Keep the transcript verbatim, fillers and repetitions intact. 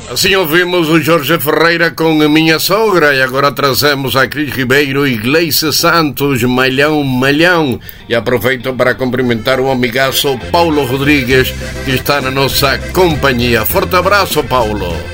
Assim ouvimos o Jorge Ferreira com a Minha Sogra e agora trazemos a Cris Ribeiro e Gleice Santos, Malhão, Malhão. E aproveito para cumprimentar o amigaço Paulo Rodrigues, que está na nossa companhia. Forte abraço, Paulo.